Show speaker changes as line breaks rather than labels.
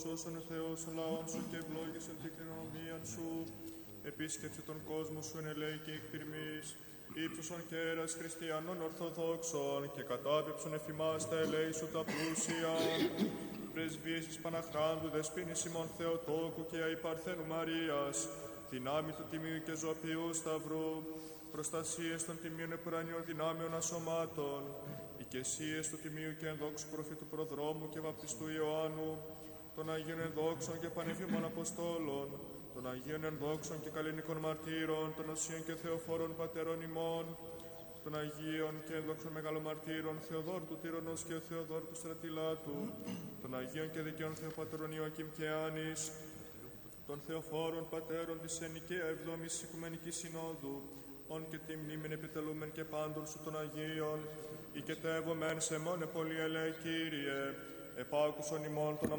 σώσον ο Θεός ο λαόν σου και ευλόγησον την κληρονομία σου. Επίσκεψε τον κόσμο σου εν ελέη και εκτιρμής. Ήψωσον κέρας χριστιανών ορθοδόξων και κατάπεψον εφημάς τα ελέη σου τα πλούσια. Πρεσβείες εις Παναχράντου δεσποίνης ημών Θεοτόκου και αϊπαρθένου Μαρίας, δυνάμει του Τιμίου και Ζωοποιού Σταυρού, προστασίες των Τιμίων επουρανιών δυνάμεων ασωμάτων, οικεσίες του Τιμίου και ενδόξου προφήτου Προδρόμου και βαπτιστού Ιωάννου, των Αγίων ενδόξων και πανεφήμων Αποστόλων, των Αγίων ενδόξων και καλλινικών μαρτύρων, των Οσίων και Θεοφόρων πατερών ημών, των Αγίων και ενδόξων μεγαλομαρτύρων Θεοδόρου του Τύρονος και Θεοδόρου του Στρατιλάτου, των Αγίων και δικαίων Θεοπατέρων Ιωακήμ και Άνης, των Θεοφόρων πατέρων της Ενικαία Εβδόμης Οικουμενικής Συνόδου, ον και τη μνήμην επιτελούμεν και πάντων σου των Αγίων, οικετεύομεν σε μόνε πολύ ελέη Κύριε, επάκουσον ημών των